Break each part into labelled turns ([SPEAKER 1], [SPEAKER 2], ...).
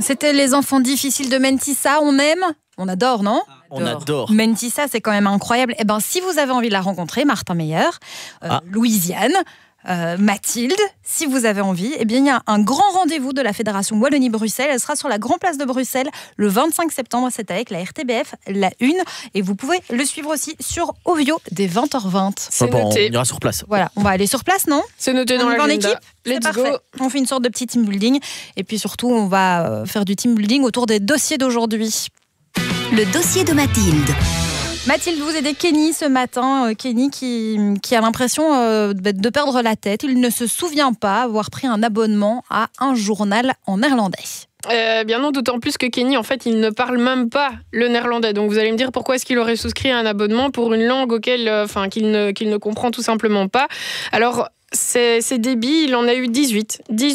[SPEAKER 1] C'était Les Enfants difficiles de Mentissa, on aime? On adore, non?
[SPEAKER 2] On adore.
[SPEAKER 1] Mentissa, c'est quand même incroyable. Eh ben, si vous avez envie de la rencontrer, Martin Meyer, Louisiane, Mathilde, si vous avez envie, eh bien, il y a un grand rendez-vous de la Fédération Wallonie-Bruxelles. Elle sera sur la Grand Place de Bruxelles le 25 septembre. C'est avec la RTBF, la Une. Et vous pouvez le suivre aussi sur Ovio dès 20h20.
[SPEAKER 3] C'est noté.
[SPEAKER 2] On ira sur place.
[SPEAKER 1] Voilà, on va aller sur place, non?
[SPEAKER 3] C'est noté dans l'agenda.
[SPEAKER 1] équipe.
[SPEAKER 3] Let's
[SPEAKER 1] C'est parfait.
[SPEAKER 3] go.
[SPEAKER 1] On fait une sorte de petit team building. Et puis surtout, on va faire du team building autour des dossiers d'aujourd'hui.
[SPEAKER 4] Le dossier de Mathilde.
[SPEAKER 1] Mathilde, vous aidez Kenny ce matin. Kenny qui a l'impression de perdre la tête. Il ne se souvient pas avoir pris un abonnement à un journal en néerlandais.
[SPEAKER 3] Bien non, d'autant plus que Kenny, en fait, il ne parle même pas le néerlandais. Donc vous allez me dire pourquoi est-ce qu'il aurait souscrit à un abonnement pour une langue qu'il ne comprend tout simplement pas. Alors, ces débits, il en a eu 18 de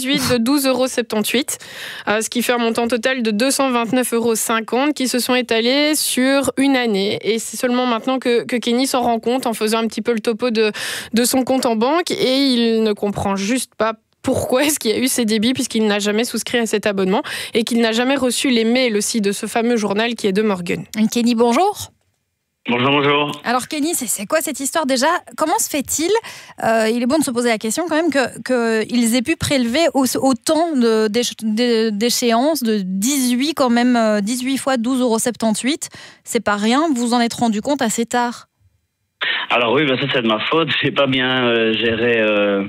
[SPEAKER 3] 12,78 €, ce qui fait un montant total de 229,50 € qui se sont étalés sur une année. Et c'est seulement maintenant que Kenny s'en rend compte en faisant un petit peu le topo de son compte en banque, et il ne comprend juste pas pourquoi est-ce qu'il y a eu ces débits, puisqu'il n'a jamais souscrit à cet abonnement et qu'il n'a jamais reçu les mails aussi de ce fameux journal qui est de Morgan.
[SPEAKER 1] Kenny, bonjour.
[SPEAKER 5] Bonjour.
[SPEAKER 1] Alors Kenny, c'est quoi cette histoire déjà? Comment se fait-il, il est bon de se poser la question quand même, qu'ils aient pu prélever autant d'échéances, de 18 quand même, 18 fois 12,78 €. C'est pas rien, vous vous en êtes rendu compte assez tard?
[SPEAKER 5] Alors oui, ça c'est de ma faute. J'ai pas bien géré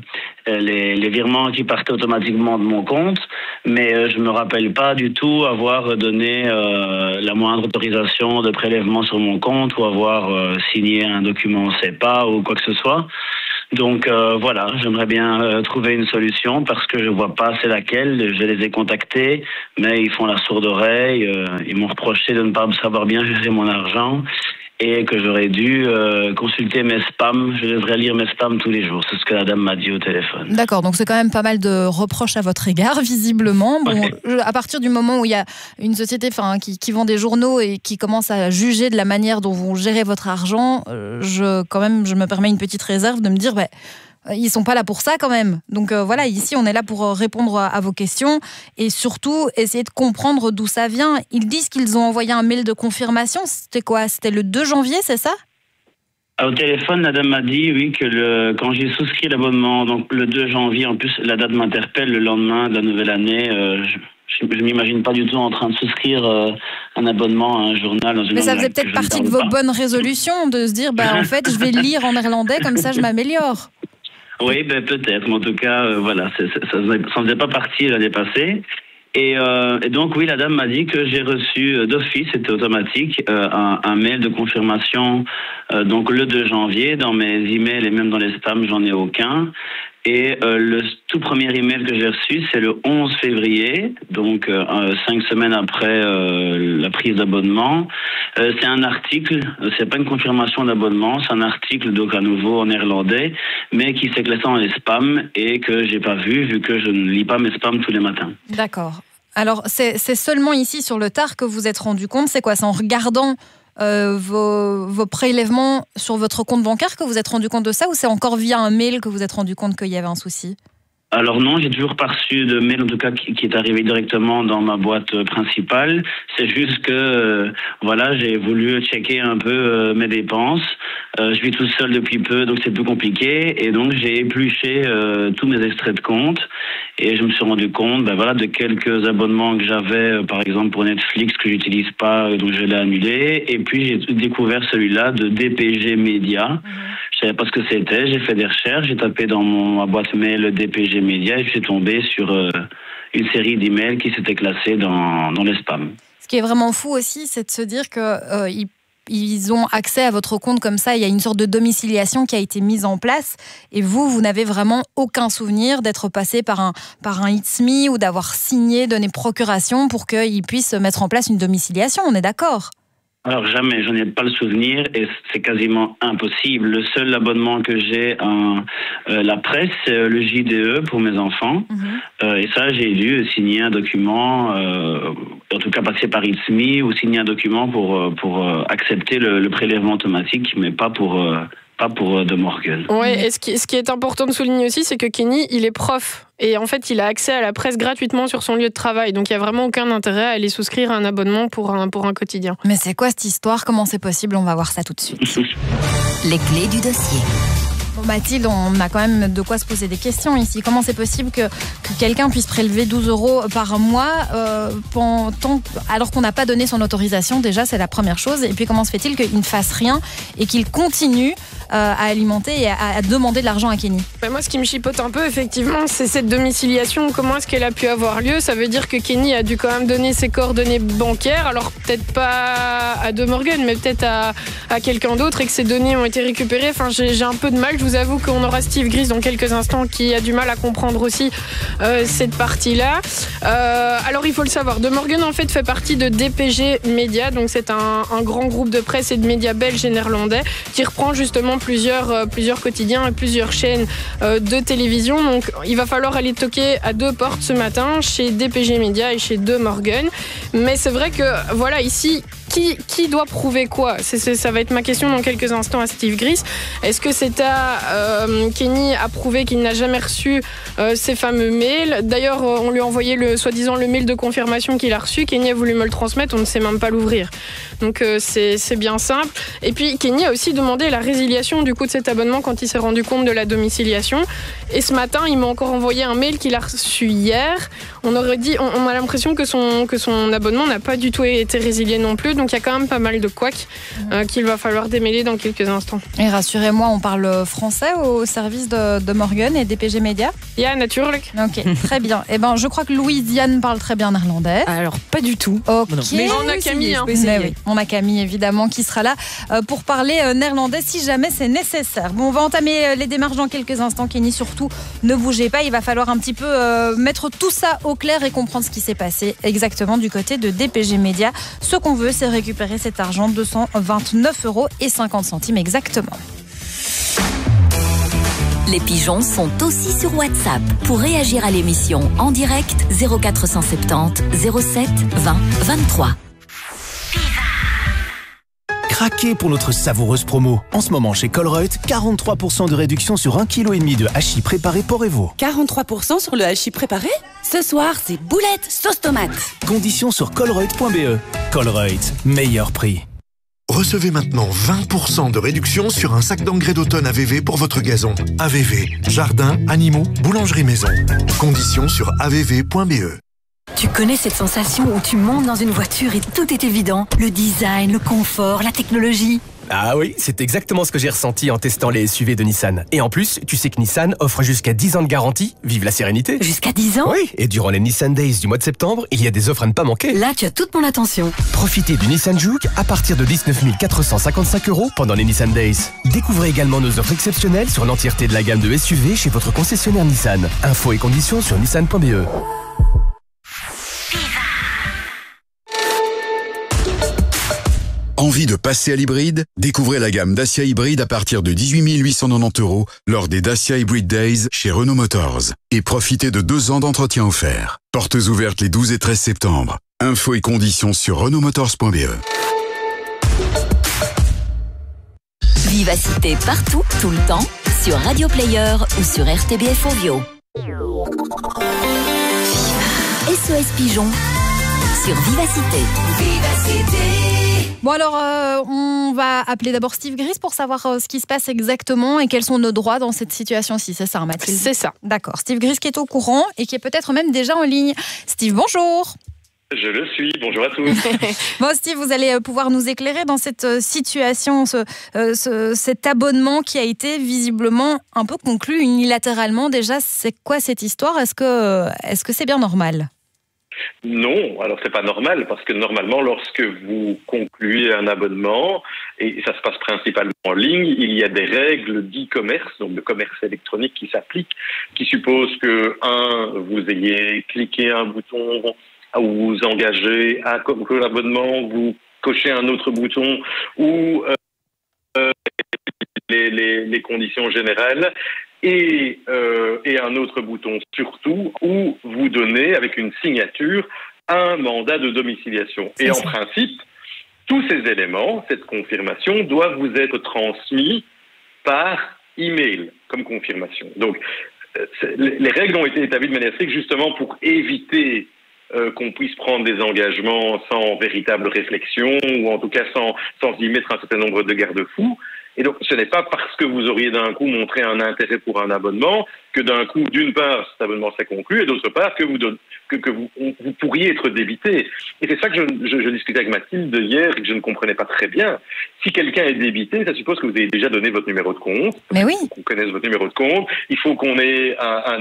[SPEAKER 5] les virements qui partaient automatiquement de mon compte, mais je me rappelle pas du tout avoir donné la moindre autorisation de prélèvement sur mon compte ou avoir signé un document CEPA ou quoi que ce soit. Donc voilà, j'aimerais bien trouver une solution parce que je vois pas c'est laquelle. Je les ai contactés, mais ils font la sourde oreille. Ils m'ont reproché de ne pas savoir bien gérer mon argent et que j'aurais dû consulter mes spams. Je devrais lire mes spams tous les jours. C'est ce que la dame m'a dit au téléphone.
[SPEAKER 1] D'accord, donc c'est quand même pas mal de reproches à votre égard, visiblement. Bon, à partir du moment où il y a une société qui vend des journaux et qui commence à juger de la manière dont vous gérez votre argent, je me permets une petite réserve de me dire... ils sont pas là pour ça quand même. Donc voilà, ici on est là pour répondre à vos questions et surtout essayer de comprendre d'où ça vient. Ils disent qu'ils ont envoyé un mail de confirmation. C'était quoi? C'était le 2 janvier, c'est ça?
[SPEAKER 5] Au téléphone, la dame m'a dit, oui, que quand j'ai souscrit l'abonnement, donc le 2 janvier, en plus la date m'interpelle, le lendemain de la nouvelle année, je ne m'imagine pas du tout en train de souscrire un abonnement à un journal dans une
[SPEAKER 1] Mais ça
[SPEAKER 5] langue
[SPEAKER 1] faisait peut-être partie de vos bonnes résolutions, de se dire, en fait, je vais lire en néerlandais, comme ça je m'améliore.
[SPEAKER 5] Oui, peut-être, mais en tout cas, voilà, ça ne faisait pas partie l'année passée. Et donc, oui, la dame m'a dit que j'ai reçu d'office, c'était automatique, un mail de confirmation donc le 2 janvier. Dans mes emails et même dans les spams, j'en ai aucun. Et le tout premier email que j'ai reçu, c'est le 11 février, donc 5 semaines après la prise d'abonnement. C'est un article, c'est pas une confirmation d'abonnement, c'est un article donc à nouveau en néerlandais, mais qui s'est classé dans les spams et que j'ai pas vu que je ne lis pas mes spams tous les matins.
[SPEAKER 1] D'accord. Alors c'est seulement ici sur le tard que vous êtes rendu compte. C'est quoi? C'est en regardant vos prélèvements sur votre compte bancaire que vous êtes rendu compte de ça, ou c'est encore via un mail que vous êtes rendu compte qu'il y avait un souci?
[SPEAKER 5] Alors non, j'ai toujours pas reçu de mail, en tout cas qui est arrivé directement dans ma boîte principale. C'est juste que voilà, j'ai voulu checker un peu mes dépenses. Je vis tout seul depuis peu, donc c'est plus compliqué. Et donc j'ai épluché tous mes extraits de compte et je me suis rendu compte, de quelques abonnements que j'avais, par exemple pour Netflix que j'utilise pas, donc je l'ai annulé. Et puis j'ai découvert celui-là de DPG Media. Je savais pas ce que c'était. J'ai fait des recherches, j'ai tapé dans ma boîte mail DPG Media et je suis tombé sur une série d'emails qui s'étaient classés dans les spams.
[SPEAKER 1] Ce qui est vraiment fou aussi, c'est de se dire que ils ont accès à votre compte comme ça. Il y a une sorte de domiciliation qui a été mise en place et vous n'avez vraiment aucun souvenir d'être passé par un It's Me ou d'avoir signé, donné procuration pour qu'ils puissent mettre en place une domiciliation. On est d'accord?
[SPEAKER 5] Alors jamais, je n'ai pas le souvenir et c'est quasiment impossible. Le seul abonnement que j'ai à la presse, c'est le JDE pour mes enfants. Et ça, j'ai dû signer un document, en tout cas passer par It's Me ou signer un document pour accepter le prélèvement automatique, mais pas pour pas pour De Morgan.
[SPEAKER 3] Ouais, et ce qui est important de souligner aussi, c'est que Kenny, il est prof. Et en fait, il a accès à la presse gratuitement sur son lieu de travail. Donc, il n'y a vraiment aucun intérêt à aller souscrire à un abonnement pour un quotidien.
[SPEAKER 1] Mais c'est quoi cette histoire? Comment c'est possible? On va voir ça tout de suite.
[SPEAKER 4] Les clés du dossier.
[SPEAKER 1] Bon, Mathilde, on a quand même de quoi se poser des questions ici. Comment c'est possible que quelqu'un puisse prélever 12 € par mois alors qu'on n'a pas donné son autorisation? Déjà, c'est la première chose. Et puis, comment se fait-il qu'il ne fasse rien et qu'il continue à alimenter et à demander de l'argent à Kenny?
[SPEAKER 3] Moi, ce qui me chipote un peu, effectivement, c'est cette domiciliation. Comment est-ce qu'elle a pu avoir lieu? Ça veut dire que Kenny a dû quand même donner ses coordonnées bancaires. Alors, peut-être pas à De Morgan, mais peut-être à quelqu'un d'autre, et que ces données ont été récupérées. Enfin, j'ai un peu de mal. Je vous avoue qu'on aura Steve Gris dans quelques instants qui a du mal à comprendre aussi cette partie-là. Alors, il faut le savoir. De Morgan, en fait, fait partie de DPG Media. Donc, c'est un grand groupe de presse et de médias belges et néerlandais qui reprend justement plusieurs quotidiens et plusieurs chaînes de télévision. Donc, il va falloir aller toquer à 2 portes ce matin, chez DPG Media et chez De Morgan. Mais c'est vrai que, voilà, ici, qui doit prouver quoi? Ça va être ma question dans quelques instants à Steve Gris. Est-ce que c'est à Kenny à prouver qu'il n'a jamais reçu ces fameux mails? D'ailleurs, on lui a envoyé soi-disant le mail de confirmation qu'il a reçu. Kenny a voulu me le transmettre, on ne sait même pas l'ouvrir. Donc c'est bien simple. Et puis Kenny a aussi demandé la résiliation du coup de cet abonnement quand il s'est rendu compte de la domiciliation. Et ce matin, il m'a encore envoyé un mail qu'il a reçu hier. On a l'impression que son abonnement n'a pas du tout été résilié non plus. Donc il y a quand même pas mal de couacs qu'il va falloir démêler dans quelques instants.
[SPEAKER 1] Et rassurez-moi, on parle français au service de Morgan et DPG Media?
[SPEAKER 3] Ja, natuurlijk.
[SPEAKER 1] Ok, très bien. Eh ben, je crois que Louisiane parle très bien néerlandais.
[SPEAKER 2] Alors, pas du tout.
[SPEAKER 1] Ok.
[SPEAKER 3] Mais on a Camille.
[SPEAKER 1] Oui, on a Camille évidemment qui sera là pour parler néerlandais si jamais c'est nécessaire. Bon, on va entamer les démarches dans quelques instants. Kenny, surtout, ne bougez pas. Il va falloir un petit peu mettre tout ça au clair et comprendre ce qui s'est passé exactement du côté de DPG Media. Ce qu'on veut, c'est récupérer cet argent, 229,50 € exactement.
[SPEAKER 4] Les pigeons sont aussi sur WhatsApp. Pour réagir à l'émission en direct, 0470 07 20 23.
[SPEAKER 6] Craquez pour notre savoureuse promo. En ce moment chez Colruyt, 43% de réduction sur 1,5 kg de hachis préparé Porrevo.
[SPEAKER 2] 43% sur le hachis préparé? Ce soir, c'est boulettes sauce tomate.
[SPEAKER 6] Conditions sur colruyt.be. Colruyt, meilleur prix.
[SPEAKER 7] Recevez maintenant 20% de réduction sur un sac d'engrais d'automne AVV pour votre gazon. AVV, jardin, animaux, boulangerie maison. Conditions sur avv.be.
[SPEAKER 8] Tu connais cette sensation où tu montes dans une voiture et tout est évident? Le design, le confort, la technologie.
[SPEAKER 9] Ah oui, c'est exactement ce que j'ai ressenti en testant les SUV de Nissan. Et en plus, tu sais que Nissan offre jusqu'à 10 ans de garantie. Vive la sérénité.
[SPEAKER 8] Jusqu'à 10 ans?
[SPEAKER 9] Oui, et durant les Nissan Days du mois de septembre, il y a des offres à ne pas manquer.
[SPEAKER 8] Là, tu as toute mon attention.
[SPEAKER 9] Profitez du Nissan Juke à partir de 19 455 € pendant les Nissan Days. Découvrez également nos offres exceptionnelles sur l'entièreté de la gamme de SUV chez votre concessionnaire Nissan. Infos et conditions sur nissan.be.
[SPEAKER 10] Envie de passer à l'hybride? Découvrez la gamme Dacia Hybride à partir de 18 890 € lors des Dacia Hybrid Days chez Renault Motors. Et profitez de 2 ans d'entretien offert. Portes ouvertes les 12 et 13 septembre. Infos et conditions sur renaultmotors.be.
[SPEAKER 4] Vivacité partout, tout le temps, sur Radio Player ou sur RTBF Ovio. SOS Pigeon sur Vivacité.
[SPEAKER 1] Bon alors, on va appeler d'abord Steve Gris pour savoir ce qui se passe exactement et quels sont nos droits dans cette situation-ci. C'est ça, Mathilde?
[SPEAKER 3] C'est ça.
[SPEAKER 1] D'accord. Steve Gris qui est au courant et qui est peut-être même déjà en ligne. Steve, bonjour.
[SPEAKER 11] Je le suis. Bonjour à tous.
[SPEAKER 1] Bon, Steve, vous allez pouvoir nous éclairer dans cette situation, cet abonnement qui a été visiblement un peu conclu unilatéralement. Déjà, c'est quoi cette histoire? Est-ce que c'est bien normal?
[SPEAKER 11] Non, alors c'est pas normal parce que normalement lorsque vous concluez un abonnement, et ça se passe principalement en ligne, il y a des règles d'e-commerce, donc de commerce électronique qui s'appliquent, qui supposent que vous ayez cliqué un bouton ou vous engagez à conclure l'abonnement, vous cochez un autre bouton ou les conditions générales. Et un autre bouton surtout où vous donnez avec une signature un mandat de domiciliation. Et en principe, tous ces éléments, cette confirmation, doivent vous être transmis par email comme confirmation. Donc, les règles ont été établies de manière stricte justement pour éviter qu'on puisse prendre des engagements sans véritable réflexion ou en tout cas sans y mettre un certain nombre de garde-fous. Et donc, ce n'est pas parce que vous auriez d'un coup montré un intérêt pour un abonnement que d'un coup, d'une part, cet abonnement s'est conclu et d'autre part, que vous pourriez être débité. Et c'est ça que je discutais avec Mathilde hier et que je ne comprenais pas très bien. Si quelqu'un est débité, ça suppose que vous avez déjà donné votre numéro de compte.
[SPEAKER 1] Mais oui.
[SPEAKER 11] Il faut qu'on connaisse votre numéro de compte. Il faut qu'on ait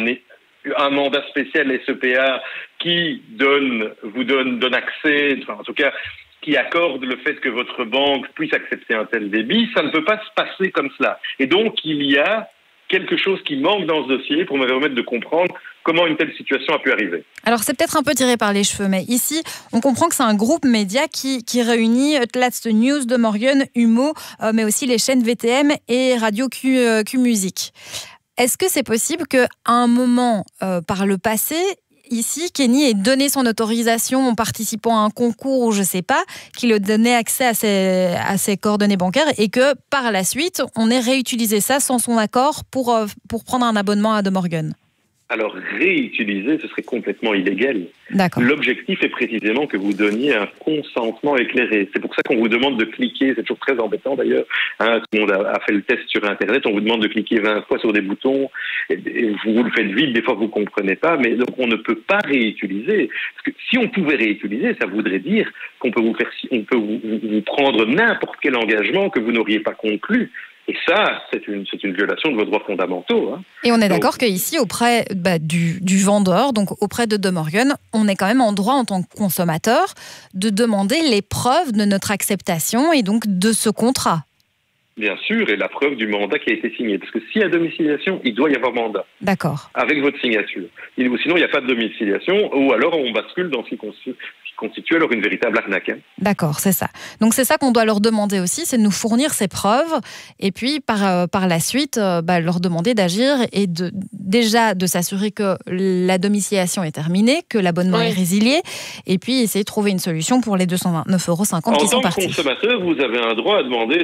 [SPEAKER 11] un mandat spécial SEPA qui vous donne accès, enfin, en tout cas, qui accorde le fait que votre banque puisse accepter un tel débit. Ça ne peut pas se passer comme cela. Et donc, il y a quelque chose qui manque dans ce dossier pour me permettre de comprendre comment une telle situation a pu arriver.
[SPEAKER 1] Alors, c'est peut-être un peu tiré par les cheveux, mais ici, on comprend que c'est un groupe média qui réunit Laatste News, De Morgen, Humo, mais aussi les chaînes VTM et Radio Q Music. Est-ce que c'est possible qu'à un moment, par le passé, ici, Kenny ait donné son autorisation en participant à un concours ou je ne sais pas, qu'il ait donné accès à ses coordonnées bancaires et que par la suite, on ait réutilisé ça sans son accord pour prendre un abonnement à De Morgen?
[SPEAKER 11] Alors, réutiliser, ce serait complètement illégal.
[SPEAKER 1] D'accord.
[SPEAKER 11] L'objectif est précisément que vous donniez un consentement éclairé. C'est pour ça qu'on vous demande de cliquer, c'est toujours très embêtant d'ailleurs. Tout le monde a fait le test sur Internet, on vous demande de cliquer 20 fois sur des boutons, et vous le faites vite, des fois vous ne comprenez pas, mais donc on ne peut pas réutiliser. Parce que si on pouvait réutiliser, ça voudrait dire qu'on peut vous prendre n'importe quel engagement que vous n'auriez pas conclu. Et ça, c'est une violation de vos droits fondamentaux. Hein.
[SPEAKER 1] Et on est d'accord qu'ici, auprès du vendeur, donc auprès de De Morgen, on est quand même en droit, en tant que consommateur, de demander les preuves de notre acceptation et donc de ce contrat.
[SPEAKER 11] Bien sûr, et la preuve du mandat qui a été signé. Parce que s'il y a domiciliation, il doit y avoir mandat.
[SPEAKER 1] D'accord.
[SPEAKER 11] Avec votre signature. Sinon, il n'y a pas de domiciliation, ou alors on bascule dans ce qui constitue alors une véritable arnaque. Hein.
[SPEAKER 1] D'accord, c'est ça. Donc c'est ça qu'on doit leur demander aussi, c'est de nous fournir ces preuves et puis par la suite leur demander d'agir et déjà de s'assurer que la domiciliation est terminée, que l'abonnement est résilié et puis essayer de trouver une solution pour les 229,50 € qui sont partis.
[SPEAKER 11] En tant que consommateur, vous avez un droit à demander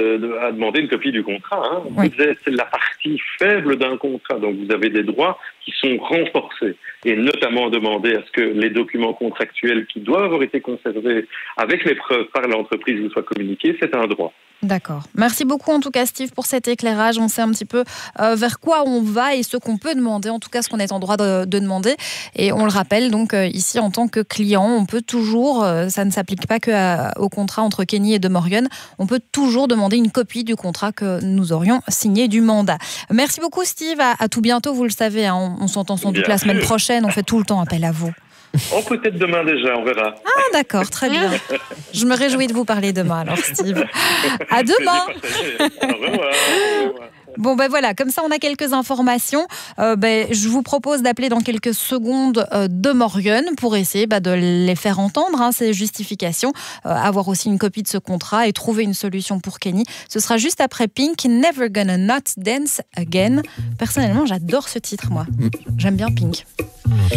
[SPEAKER 11] une copie du contrat. Hein.
[SPEAKER 1] Oui.
[SPEAKER 11] C'est la partie faible d'un contrat, donc vous avez des droits qui sont renforcés et notamment demander à ce que les documents contractuels qui doivent avoir été conservés avec les preuves par l'entreprise vous soient communiqués, c'est un droit.
[SPEAKER 1] D'accord. Merci beaucoup en tout cas Steve pour cet éclairage. On sait un petit peu vers quoi on va et ce qu'on peut demander, en tout cas ce qu'on est en droit de demander. Et on le rappelle donc ici en tant que client, on peut toujours, ça ne s'applique pas qu'au contrat entre Kenny et De Morgen, on peut toujours demander une copie du contrat que nous aurions signé du mandat. Merci beaucoup Steve, à tout bientôt, vous le savez, hein, on s'entend sans doute la semaine prochaine, on fait tout le temps appel à vous.
[SPEAKER 11] Peut-être demain déjà, on verra.
[SPEAKER 1] Ah d'accord, très bien. Je me réjouis de vous parler demain alors Steve. À demain.
[SPEAKER 11] Au revoir.
[SPEAKER 1] Bon voilà, comme ça on a quelques informations. Je vous propose d'appeler dans quelques secondes De Morgen pour essayer de les faire entendre, ces justifications, avoir aussi une copie de ce contrat et trouver une solution pour Kenny. Ce sera juste après Pink, Never Gonna Not Dance Again. Personnellement, j'adore ce titre, moi. J'aime bien Pink.